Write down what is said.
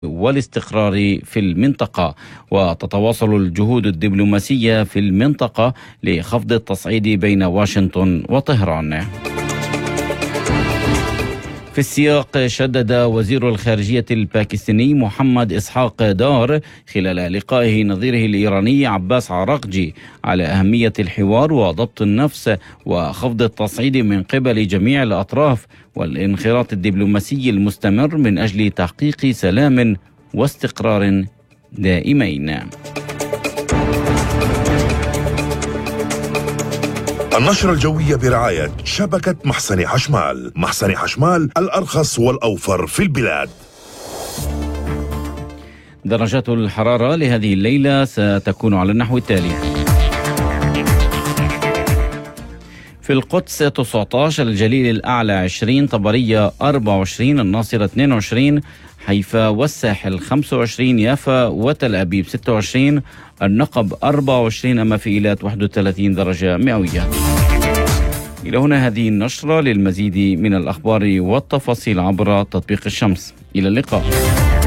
والاستقرار في المنطقة. وتتواصل الجهود الدبلوماسية في المنطقة لخفض التصعيد بين واشنطن وطهران. في السياق، شدد وزير الخارجية الباكستاني محمد إسحاق دار خلال لقائه نظيره الإيراني عباس عراقجي على أهمية الحوار وضبط النفس وخفض التصعيد من قبل جميع الأطراف والانخراط الدبلوماسي المستمر من أجل تحقيق سلام واستقرار دائمين. النشرة الجوية برعاية شبكة محسن حشمال. محسن حشمال، الأرخص والأوفر في البلاد. درجات الحرارة لهذه الليلة ستكون على النحو التالي: في القدس 19، الجليل الأعلى 20، طبرية 24، الناصرة 22، حيفا والساحل 25، يافا وتل أبيب 26، النقب 24، أما في إيلات 31 درجة مئوية. إلى هنا هذه النشرة. للمزيد من الأخبار والتفاصيل عبر تطبيق الشمس. إلى اللقاء.